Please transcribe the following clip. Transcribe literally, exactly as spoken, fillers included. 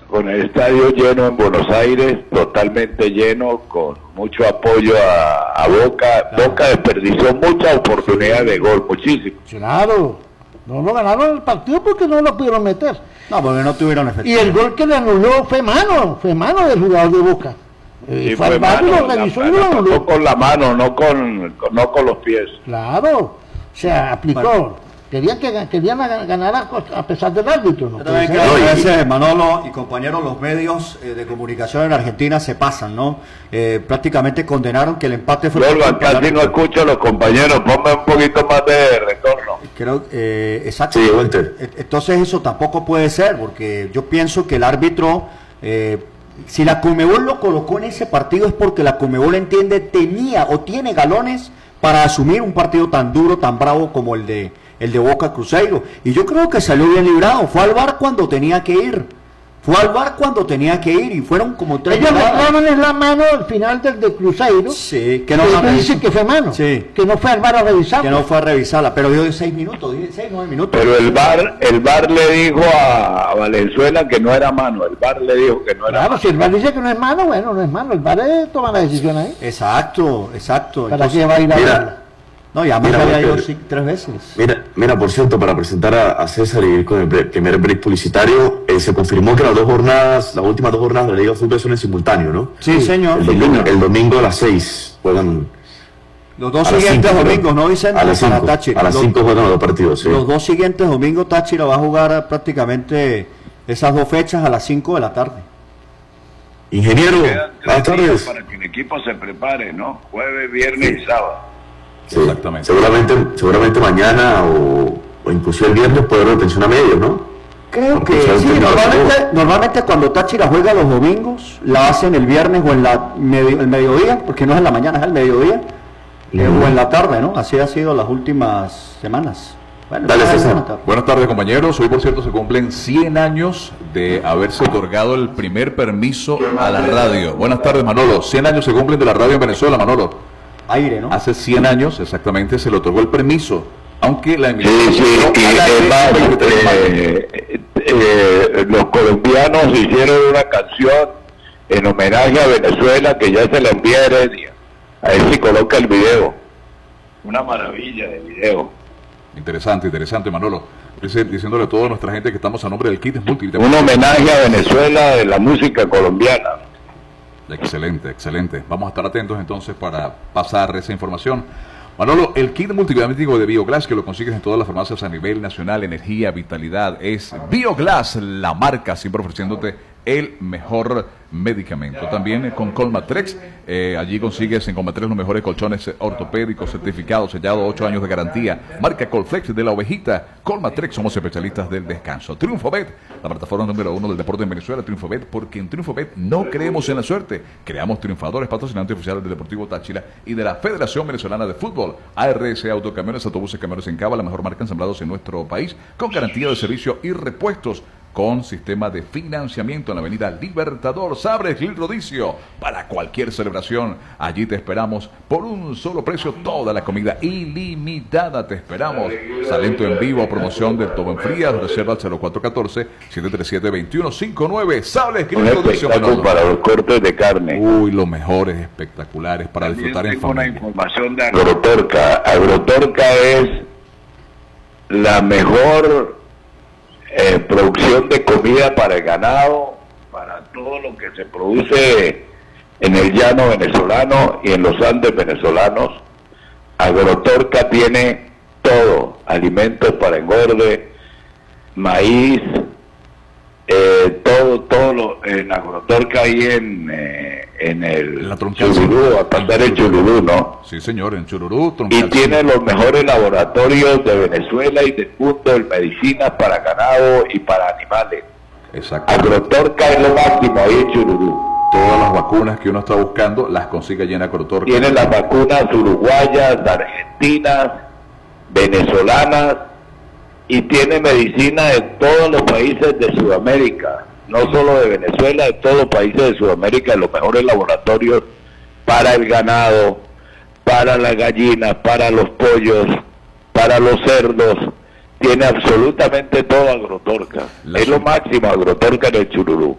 con el estadio lleno en Buenos Aires, totalmente lleno, con mucho apoyo a, a Boca. Claro. Boca desperdició muchas oportunidades de gol, muchísimo. Claro, no lo ganaron el partido porque no lo pudieron meter. No, porque no tuvieron efectivo. Y el gol que le anuló fue mano, fue mano del jugador de Boca. Sí, fue mano, lo revisó y lo anuló. No con la mano, no con, con, no con los pies. Claro, o sea, aplicó. Bueno. Querían que querían ganar a, a pesar del árbitro, ¿no? Yo también creo que a veces Manolo y compañeros, los medios eh, de comunicación en Argentina se pasan, ¿no? Eh, prácticamente condenaron que el empate fue... Yo casi no escucho a los compañeros, ponme un poquito más de retorno. Creo, eh, exacto. Sí, Walter. Entonces eso tampoco puede ser, porque yo pienso que el árbitro, eh, si la Conmebol lo colocó en ese partido es porque la Conmebol entiende, tenía o tiene galones para asumir un partido tan duro, tan bravo como el de... el de Boca Cruzeiro, y yo creo que salió bien librado. Fue al V A R cuando tenía que ir, fue al V A R cuando tenía que ir, y fueron como tres. Ellos reclaman es la mano al final del de Cruzeiro, sí, que no que dicen que fue mano, sí, que no fue al V A R a revisarla, que no fue a revisarla, pero dio seis minutos, seis, nueve minutos. Pero el V A R, el V A R le dijo a Valenzuela que no era mano, el V A R le dijo que no era claro, mano. Si el V A R dice que no es mano, bueno, no es mano, el V A R toma la decisión ahí. Exacto, exacto. ¿Para qué va a ir a mira, No, ya me había ido sí, tres veces. Mira, mira, por cierto, para presentar a, a César y ir con el break, primer break publicitario, eh, se confirmó que las dos jornadas, las últimas dos jornadas de la Liga de Fútbol son en simultáneo, ¿no? Sí, señor. El domingo, el domingo a las seis juegan. Los dos siguientes cinco, domingos, ¿no, Vicente? A las cinco, Táchira. a las cinco juegan los dos partidos, sí. Los dos siguientes domingos Táchira va a jugar prácticamente esas dos fechas a las cinco de la tarde. Ingeniero, buenas tardes. Para que el equipo se prepare, ¿no? Jueves, viernes sí. y sábado. Sí, exactamente. Seguramente, seguramente mañana o, o incluso el viernes puede haber atención a medios, ¿no? Creo Porque que sí, normalmente, normalmente cuando Táchira juega los domingos, la hacen el viernes o en la medio, el mediodía, porque no es en la mañana, es el mediodía, uh-huh. eh, o en la tarde, ¿no? Así ha sido las últimas semanas. Bueno, Dale, César. Buenas tardes, compañeros. Hoy, por cierto, se cumplen cien años de haberse otorgado el primer permiso a la radio. Buenas tardes, Manolo. cien años se cumplen de la radio en Venezuela, Manolo. Aire, ¿no? Hace cien años exactamente se le otorgó el permiso, aunque la emisión sí, sí, y además, eh, eh, los colombianos hicieron una canción en homenaje a Venezuela que ya se la envía a Heredia. A ver si coloca el video. Una maravilla de video. Interesante, interesante, Manolo. Diciéndole a toda nuestra gente que estamos a nombre del Kit Multivitamínico. Un homenaje a Venezuela de la música colombiana. Excelente, excelente. Vamos a estar atentos entonces para pasar esa información. Manolo, el kit multivitamínico de Bioglass, que lo consigues en todas las farmacias a nivel nacional, energía, vitalidad, es Bioglass, la marca, siempre ofreciéndote el mejor medicamento. También con Colmatrex, eh, allí consigues en Colmatrex los mejores colchones ortopédicos, certificados, sellados, ocho años de garantía. Marca Colflex de la ovejita. Colmatrex, somos especialistas del descanso. TriunfoBet, la plataforma número uno del deporte en Venezuela. TriunfoBet, porque en TriunfoBet no creemos en la suerte, creamos triunfadores, patrocinantes oficiales del Deportivo Táchira y de la Federación Venezolana de Fútbol. A R S Autocamiones, autobuses, camiones en Cava, la mejor marca ensamblados en nuestro país, con garantía de servicio y repuestos, con sistema de financiamiento en la avenida Libertador, Sabres, Gil Rodicio, para cualquier celebración. Allí te esperamos por un solo precio, toda la comida ilimitada. Te esperamos. Talento en vivo, promoción del Todo en Frías, reserva al cero cuatro uno cuatro, siete tres siete, dos uno cinco nueve. Sabres, Gil Rodicio. Para los cortes de carne. Uy, los mejores, espectaculares, para también disfrutar en familia. Una información de Agrotorca. Agrotorca es la mejor Eh, producción de comida para el ganado, para todo lo que se produce en el llano venezolano y en los Andes venezolanos. Agrotorca tiene todo, alimentos para engorde, maíz, eh, todo, todo lo, en Agrotorca ahí en, eh, en el la Chururú, a pasar el Chururú, ¿no? Sí, señor, en Chururú. Y tiene los mejores laboratorios de Venezuela y del mundo en medicinas para ganado y para animales. Exacto. Agrotorca es lo máximo ahí en Chururú. Todas las vacunas que uno está buscando las consigue allí en Agrotorca. Tiene las vacunas uruguayas, argentinas, venezolanas, y tiene medicina de todos los países de Sudamérica, no solo de Venezuela, de todos los países de Sudamérica, los mejores laboratorios para el ganado, para las gallinas, para los pollos, para los cerdos. Tiene absolutamente todo Agrotorca. La es lo máximo Agrotorca en el Chururú.